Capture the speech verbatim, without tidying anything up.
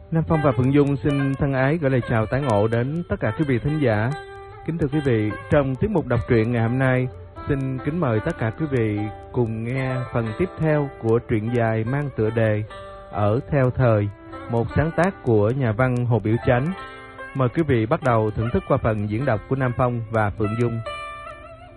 Nam Phong và Phượng Dung xin thân ái gửi lời chào tái ngộ đến tất cả quý vị thính giả. Kính thưa quý vị, trong tiết mục đọc truyện ngày hôm nay, xin kính mời tất cả quý vị cùng nghe phần tiếp theo của truyện dài mang tựa đề Ở Theo Thời, một sáng tác của nhà văn Hồ Biểu Chánh. Mời quý vị bắt đầu thưởng thức qua phần diễn đọc của Nam Phong và Phượng Dung.